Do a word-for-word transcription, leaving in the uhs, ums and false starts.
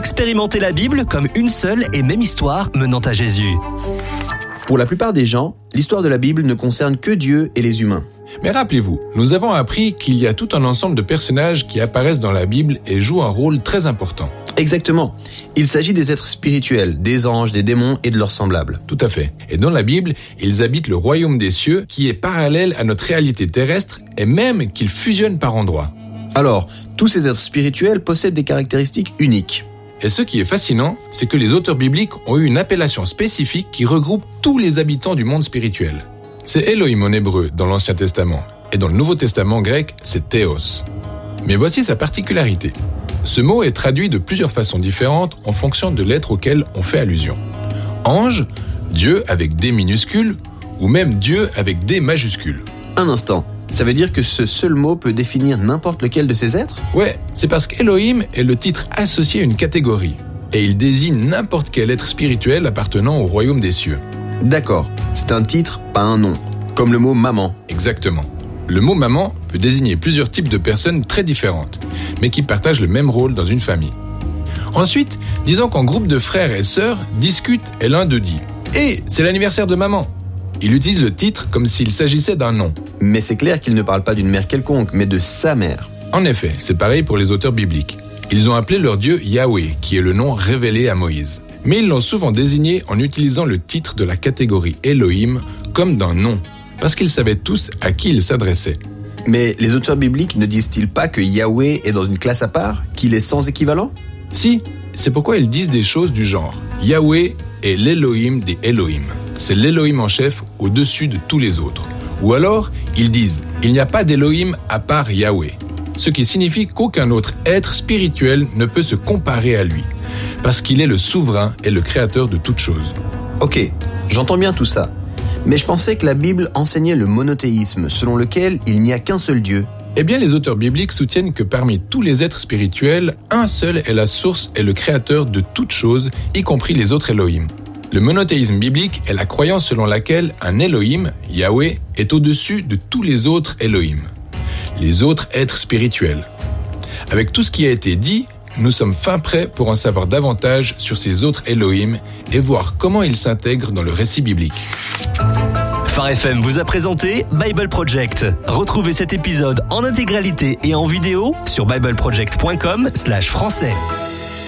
Expérimentez la Bible comme une seule et même histoire menant à Jésus. Pour la plupart des gens, l'histoire de la Bible ne concerne que Dieu et les humains. Mais rappelez-vous, nous avons appris qu'il y a tout un ensemble de personnages qui apparaissent dans la Bible et jouent un rôle très important. Exactement. Il s'agit des êtres spirituels, des anges, des démons et de leurs semblables. Tout à fait. Et dans la Bible, ils habitent le royaume des cieux qui est parallèle à notre réalité terrestre et même qu'ils fusionnent par endroits. Alors, tous ces êtres spirituels possèdent des caractéristiques uniques. Et ce qui est fascinant, c'est que les auteurs bibliques ont eu une appellation spécifique qui regroupe tous les habitants du monde spirituel. C'est Elohim en hébreu dans l'Ancien Testament, et dans le Nouveau Testament grec, c'est Théos. Mais voici sa particularité. Ce mot est traduit de plusieurs façons différentes en fonction de l'être auquel on fait allusion. Ange, Dieu avec D minuscule, ou même Dieu avec D majuscule. Un instant, ça veut dire que ce seul mot peut définir n'importe lequel de ces êtres ? Ouais, c'est parce qu'Elohim est le titre associé à une catégorie, et il désigne n'importe quel être spirituel appartenant au royaume des cieux. D'accord, c'est un titre, pas un nom, comme le mot maman. Exactement. Le mot maman peut désigner plusieurs types de personnes très différentes, mais qui partagent le même rôle dans une famille. Ensuite, disons qu'un groupe de frères et sœurs discute et l'un d'eux dit « Hé, c'est l'anniversaire de maman !» Il utilise le titre comme s'il s'agissait d'un nom. Mais c'est clair qu'il ne parle pas d'une mère quelconque, mais de sa mère. En effet, c'est pareil pour les auteurs bibliques. Ils ont appelé leur Dieu Yahweh, qui est le nom révélé à Moïse. Mais ils l'ont souvent désigné en utilisant le titre de la catégorie Elohim comme d'un nom, parce qu'ils savaient tous à qui ils s'adressaient. Mais les auteurs bibliques ne disent-ils pas que Yahweh est dans une classe à part, qu'il est sans équivalent ? Si, c'est pourquoi ils disent des choses du genre Yahweh est l'Elohim des Elohim. C'est l'Elohim en chef au-dessus de tous les autres. Ou alors, ils disent il n'y a pas d'Elohim à part Yahweh. Ce qui signifie qu'aucun autre être spirituel ne peut se comparer à lui, parce qu'il est le souverain et le créateur de toutes choses. Ok, j'entends bien tout ça. Mais je pensais que la Bible enseignait le monothéisme, selon lequel il n'y a qu'un seul Dieu. Eh bien, les auteurs bibliques soutiennent que parmi tous les êtres spirituels, un seul est la source et le créateur de toutes choses, y compris les autres Elohim. Le monothéisme biblique est la croyance selon laquelle un Elohim, Yahweh, est au-dessus de tous les autres Elohim, les autres êtres spirituels. Avec tout ce qui a été dit, nous sommes fin prêts pour en savoir davantage sur ces autres Elohim et voir comment ils s'intègrent dans le récit biblique. Phare F M vous a présenté Bible Project. Retrouvez cet épisode en intégralité et en vidéo sur bibleproject point com slash français.